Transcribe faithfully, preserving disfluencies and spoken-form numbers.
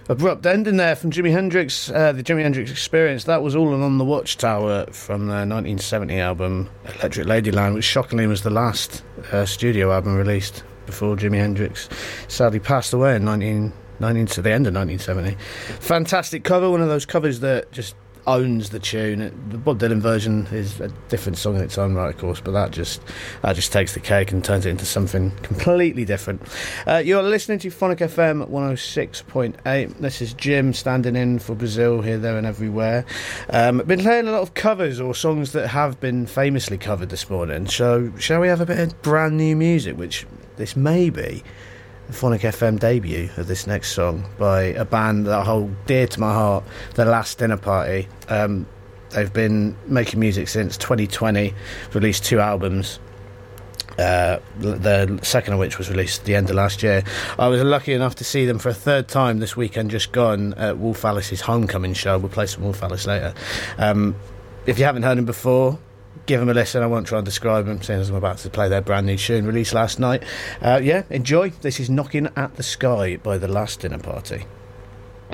Abrupt ending there from Jimi Hendrix, uh, the Jimi Hendrix Experience. That was All Along the Watchtower from their nineteen seventy album Electric Ladyland, which shockingly was the last uh, studio album released before Jimi Hendrix sadly passed away in nineteen nineteen to the end of nineteen seventy. Fantastic cover, one of those covers that just owns the tune. The Bob Dylan version is a different song in its own right, of course, but that just that just takes the cake and turns it into something completely different. Uh, you're listening to Phonic F M one oh six point eight. This is Jim standing in for Brazil, here, there and everywhere. Um, I've been playing a lot of covers or songs that have been famously covered this morning, so shall we have a bit of brand new music, which this may be the Phonic F M debut of this next song by a band that I hold dear to my heart, The Last Dinner Party. Um, they've been making music since twenty twenty, released two albums, uh, the second of which was released at the end of last year. I was lucky enough to see them for a third time this weekend just gone at Wolf Alice's homecoming show. We'll play some Wolf Alice later. Um, if you haven't heard them before, give them a listen. I won't try and describe them, seeing as I'm about to play their brand new tune released last night. Uh, yeah, enjoy. This is Knocking at the Sky by The Last Dinner Party.